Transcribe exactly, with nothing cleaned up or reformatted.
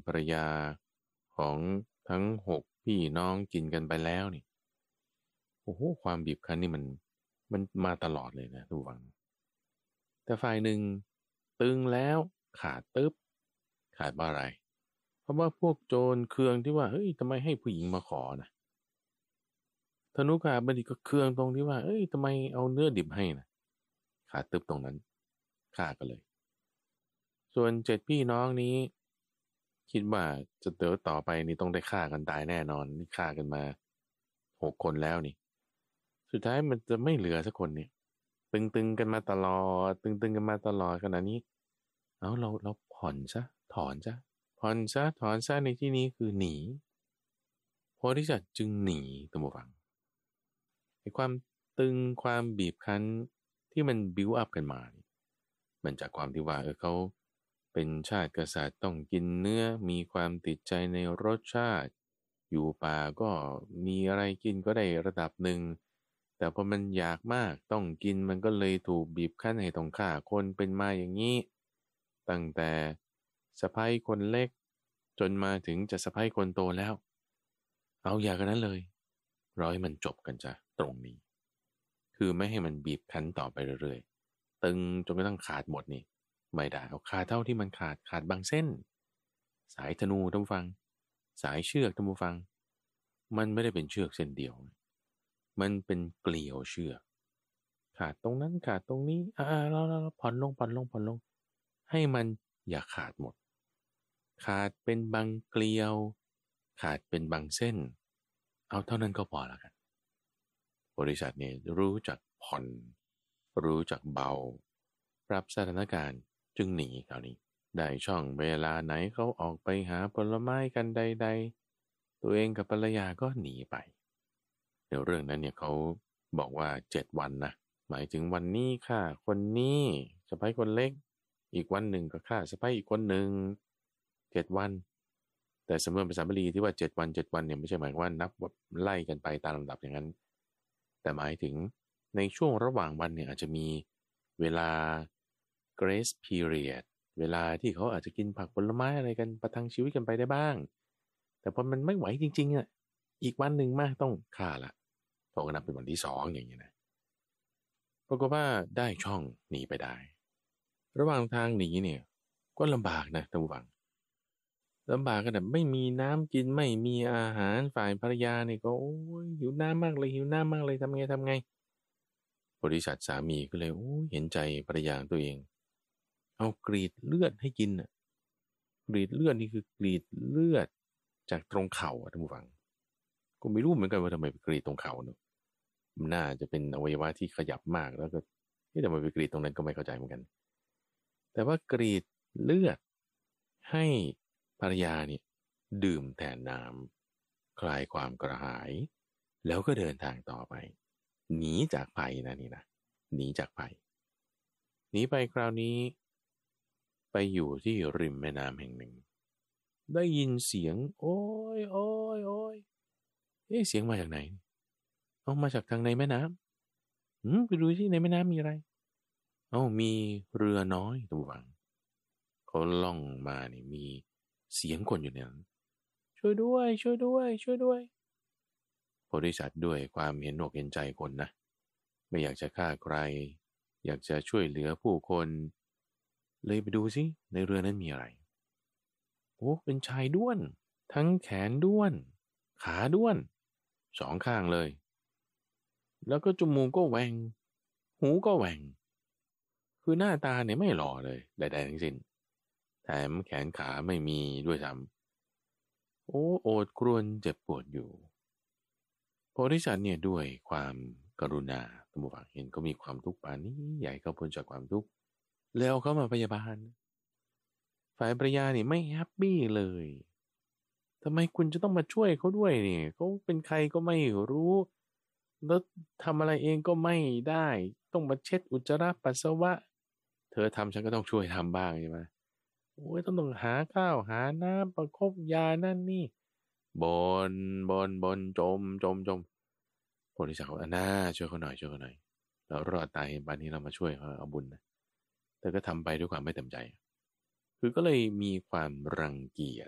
ภรรยาของทั้งหกพี่น้องกินกันไปแล้วนี่โอ้โหความบีบคั้นนี่มันมันมาตลอดเลยนะทุกฝังแต่ฝ่ายหนึ่งตึงแล้วขาดตึ๊บขาดว่าอะไรเพราะว่าพวกโจรเคืองที่ว่าเฮ้ยทำไมให้ผู้หญิงมาขอนะธนุขาบดีก็เคืองตรงที่ว่าเอ้ยทำไมเอาเนื้อดิบให้นะขาดตึ๊บตรงนั้นฆ่ากันเลยส่วนเจ็ดพี่น้องนี้คิดว่าจะเติบต่อไปนี่ต้องได้ฆ่ากันตายแน่นอนนี่ฆ่ากันมาหกคนแล้วนี่สุดท้ายมันจะไม่เหลือสักคนเนี่ยตึงๆกันมาตลอดตึงๆกันมาตลอดขนาดนี้เอาเราเราผ่อนซะถอนซะผ่อนซะถอนซะในที่นี้คือหนีโพธิสัตว์จึงหนีตัมบูฟังไอ้ความตึงความบีบคั้นที่มันบิวอัพกันมานี่มันจากความที่ว่าเออเขาเป็นชาติกษัตริย์ต้องกินเนื้อมีความติดใจในรสชาติอยู่ป่าก็มีอะไรกินก็ได้ระดับหนึ่งแต่พอมันอยากมากต้องกินมันก็เลยถูกบีบคั้นให้ต้องฆ่าคนเป็นมาอย่างนี้ตั้งแต่สะใภ้คนเล็กจนมาถึงจะสะใภ้คนโตแล้วเอาอย่างนั้นเลยร้อยมันจบกันจ้ะตรงนี้คือไม่ให้มันบีบคั้นต่อไปเรื่อยๆตึงจนกระทั่งขาดหมดนี่ไม่ได้เอาขาดเท่าที่มันขาดขาดบางเส้นสายธนูท่านผู้ฟังสายเชือกท่านผู้ฟังมันไม่ได้เป็นเชือกเส้นเดียวมันเป็นเกลียวเชือกขาดตรงนั้นขาดตรงนี้อ่าเราเราผ่อนลงผ่อนลงผ่อนลงให้มันอย่าขาดหมดขาดเป็นบางเกลียวขาดเป็นบางเส้นเอาเท่านั้นก็พอแล้วกันบริษัทเนี่ยรู้จักผ่อนรู้จักเบาปรับสถานการณ์จึงหนีคราวนี้ได้ช่องเวลาไหนเขาออกไปหาผลไม้กันใดๆตัวเองกับภรรยาก็หนีไปเดี๋ยวเรื่องนั้นเนี่ยเขาบอกว่าเจ็ดวันนะหมายถึงวันนี้ฆ่าคนนี้สะใภ้คนเล็กอีกวันหนึ่งก็ฆ่าสะใภ้อีกคนหนึ่งเจ็ดวันแต่สำนวนภาษาบาลีที่ว่าเจ็ดวันเจ็ดวันเนี่ยไม่ใช่หมายว่านับแบบไล่กันไปตามลำดับอย่างนั้นแต่หมายถึงในช่วงระหว่างวันเนี่ยอาจจะมีเวลา grace period เวลาที่เขาอาจจะกินผักผลไม้อะไรกันประทังชีวิตกันไปได้บ้างแต่พอมันไม่ไหวจริงๆอ่ะอีกวันหนึ่งมากต้องฆ่าละเขาก็นับเป็นวันที่สองอย่างนี้นะปรากฏว่าได้ช่องหนีไปได้ระหว่างทางหนีเนี่ยก็ลำบากนะท่านผู้ฟังลำบากกันแบบไม่มีน้ำกินไม่มีอาหารฝ่ายภรรยาเนี่ยก็โอ้ยหิวน้ำมากเลยหิวน้ำมากเลยทำไงทำไงบริษัทสามีก็เลยโอ้ยเห็นใจภรรยาตัวเองเอากรีดเลือดให้กินอ่ะกรีดเลือดนี่คือกรีดเลือดจากตรงเข่าอ่ะท่านผู้ฟังก็ไม่รู้เหมือนกันว่าทำไมไปกรีดตรงเข่าเนอะมันน่าจะเป็นอวัยวะที่ขยับมากแล้วก็ที่ทำไมไปกรีดตรงนั้นก็ไม่เข้าใจเหมือนกันแต่ว่ากรีดเลือดให้ภรรยาเนี่ยดื่มแทนน้ำคลายความกระหายแล้วก็เดินทางต่อไปหนีจากภัยนะนี่นะหนีจากภัยหนีไปคราวนี้ไปอยู่ที่ริมแม่น้ำแห่งหนึ่งได้ยินเสียงโอ้ยโอ้ยโอ้ยเอ๊ะเสียงมาจากไหนเอามาจากทางในแม่น้ำหืมไปดูที่ในแม่น้ำมีอะไรเอ้ามีเรือน้อยตัววังเขาล่องมานี่มีเสียงคนอยู่ในนั้นช่วยด้วยช่วยด้วยช่วยด้วยบริษัทด้วยความเห็นอกเห็นใจคนนะไม่อยากจะฆ่าใครอยากจะช่วยเหลือผู้คนเลยไปดูสิในเรือนั้นมีอะไรโอ้เป็นชายด้วนทั้งแขนด้วนขาด้วนสองข้างเลยแล้วก็จมูกก็แหว่งหูก็แหว่งคือหน้าตาเนี่ยไม่หล่อเลยใดๆทั้งสิ้นแถมแขนขาไม่มีด้วยซ้ำโอ้โอดครวญเจ็บปวดอยู่โพธิสัตว์เนี่ยด้วยความกรุณาท่านผู้ฟังเห็นเขามีความทุกข์ปานนี้ใหญ่เขาพ้นจากความทุกข์แล้วเขามาพยาบาลฝ่ายภรรยาเนี่ยไม่แฮปปี้เลยทำไมคุณจะต้องมาช่วยเขาด้วยเนี่ยเขาเป็นใครก็ไม่รู้แล้วทำอะไรเองก็ไม่ได้ต้องมาเช็ดอุจจาระปัสสาวะเธอทำฉันก็ต้องช่วยทำบ้างใช่ไหมโอ้ยต้องต้องหาข้าวหาน้ำประคบยานั่นนี่บนบนบนจมจมจมโพธิสัตว์อ่ะน่าช่วยเขาหน่อยช่วยเขาหน่อยเรารอดตายเห็นป่านนี้เรามาช่วยเขาเอาบุญนะแต่ก็ทำไปด้วยความไม่เต็มใจคือก็เลยมีความรังเกียจ